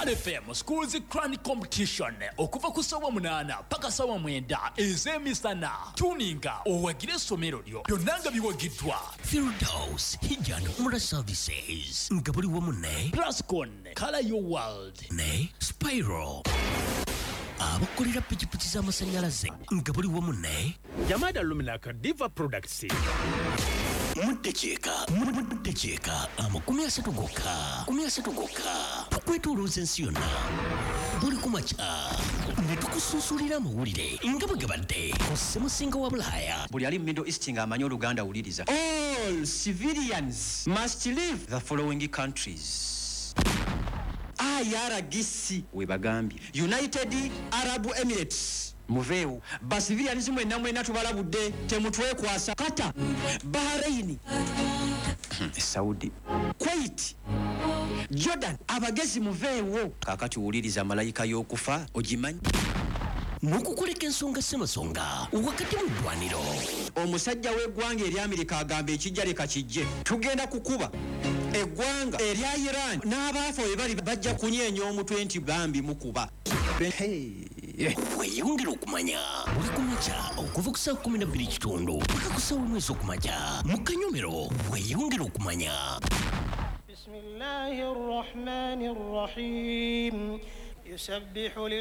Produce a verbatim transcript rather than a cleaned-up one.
R F M Schools Crown Competition okuva ku sawa munana paka sawa mwenda ez'emisana tuninga owagire essomero lyo byonna nga biwagiddwa Firdaus Hijjan Umrah Services nga buli wamu ne Plascon Color Your World ne Spiral abakolera pikipiki z'amasanyalaze nga buli wamu ne Yamada Luminaka Diva Products Mudecheka Mudecheka amakumi asatu gokka kumi asatu gokka tukwetolooza ensi yonna buli kumakya ne tukusuusulira amawulire nga bwe gabadde ku ssemusinga wa Bulaaya buli ali mu Middle East nga amanyi Oluganda awuliriza. All civilians must leave the following countries. I R G C we bagambye United Arab Emirates muveewo basivilians mwenna mwenna tubalabudde temutwekwasa Qatar Bahrain Saudi Kuwait Jordan abagezi muveewo kakati wuliriza malayika y'okufa ogimanyi n'okukoleka ensonga ssemasonga wakati mu ddwaniro omusajja w'eggwanga eri Amerika agamba ekijja leka kijje tugenda kukuba eggwanga erya Iran n'abaafa we bali bajja kunyeenya omutwe nti bambi mukuba. weyongera okumanya buli kumakya okuva ku saa kumi na bbiri kitundu paka ku saa omwezi okumakya mu Kanyomero weyongera okumanya. Bismillahir Rahmanir Rahim. Yusabbihu